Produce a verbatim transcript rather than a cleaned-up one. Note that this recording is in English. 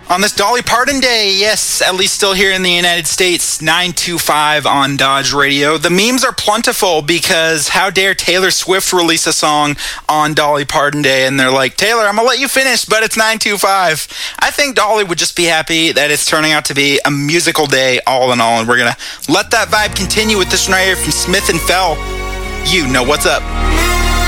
On this Dolly Parton Day, yes, at least still here in the United States, nine two five on Dodge Radio. The memes are plentiful because how dare Taylor Swift release a song on Dolly Parton Day, and they're like, Taylor, I'm going to let you finish, but it's nine two five. I think Dolly would just be happy that it's turning out to be a musical day all in all, and we're going to let that vibe continue with this one right here from Smith and Fell. You know what's up.